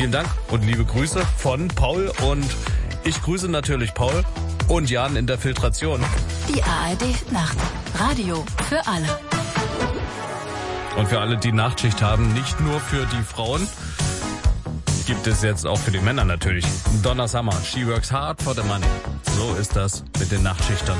Vielen Dank und liebe Grüße von Paul. Und ich grüße natürlich Paul und Jan in der Filtration. Die ARD Nacht. Radio für alle. Und für alle, die Nachtschicht haben, nicht nur für die Frauen, gibt es jetzt auch für die Männer natürlich. Donna Summer, She Works Hard for the Money. So ist das mit den Nachtschichtern.